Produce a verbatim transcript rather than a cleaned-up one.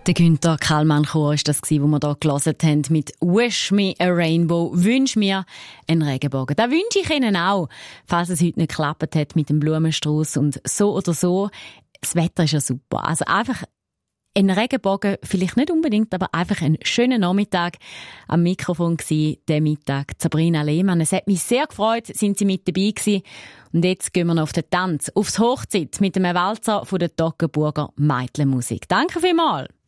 Der Günther Kallmann-Chor war das, den wir hier gehört haben, mit «Wish me a rainbow», «Wünsch mir einen Regenbogen». Das wünsche ich Ihnen auch, falls es heute nicht geklappt hat mit dem Blumenstrauß. Und so oder so, das Wetter ist ja super. Also einfach ein Regenbogen, vielleicht nicht unbedingt, aber einfach einen schönen Nachmittag. Am Mikrofon war der Mittag Sabrina Lehmann. Es hat mich sehr gefreut, sind Sie mit dabei gewesen. Und jetzt gehen wir noch auf den Tanz, aufs Hochzeit mit dem Walzer von der Toggenburger Meitlenmusik. Danke vielmals.